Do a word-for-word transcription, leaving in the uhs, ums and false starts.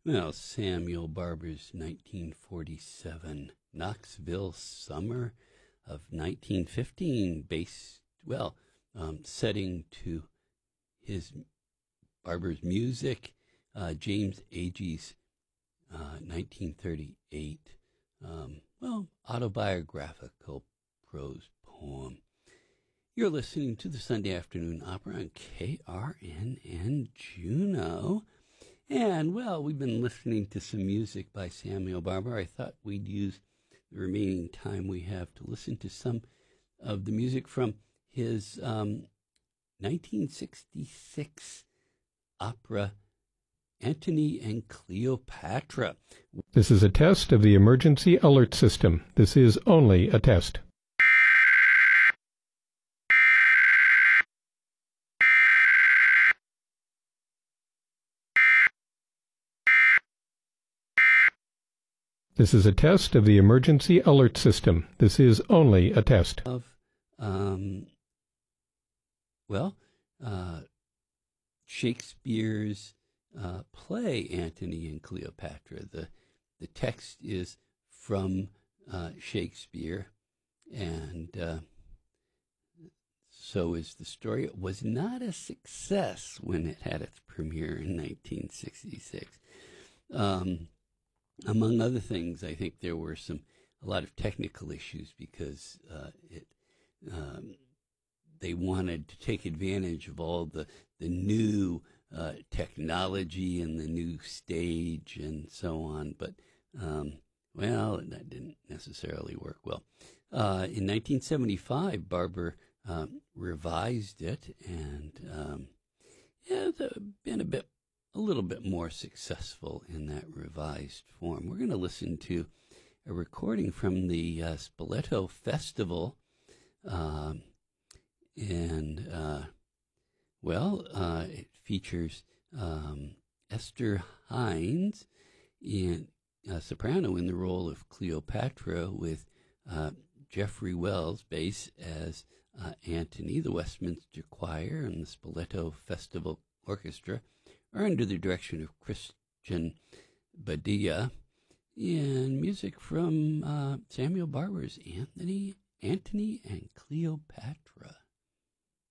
Well, Samuel Barber's nineteen forty-seven Knoxville Summer of nineteen fifteen, based, well, um, setting to his Barber's music, uh, James Agee's uh, nineteen thirty-eight, um, well, autobiographical prose poem. You're listening to the Sunday Afternoon Opera on K R N N Juneau. And, well, we've been listening to some music by Samuel Barber. I thought we'd use the remaining time we have to listen to some of the music from his um, nineteen sixty-six opera, Antony and Cleopatra. This is a test of the emergency alert system. This is only a test. This is a test of the emergency alert system. This is only a test. Of, um, well, uh, Shakespeare's uh, play, Antony and Cleopatra. The, the text is from uh, Shakespeare, and uh, so is the story. It was not a success when it had its premiere in nineteen sixty-six. Um, Among other things, I think there were some a lot of technical issues because uh, it um, they wanted to take advantage of all the the new uh, technology and the new stage and so on. But um, well, that didn't necessarily work well. Uh, in nineteen seventy-five, Barber um, revised it, and um, yeah, it's been a bit. a little bit more successful in that revised form. We're going to listen to a recording from the uh, Spoleto Festival, um, and, uh, well, uh, it features um, Esther Hines, in uh, soprano, in the role of Cleopatra, with uh, Jeffrey Wells, bass, as uh, Antony. The Westminster Choir and the Spoleto Festival Orchestra are under the direction of Christian Badia, and music from uh, Samuel Barber's Anthony, Antony and Cleopatra.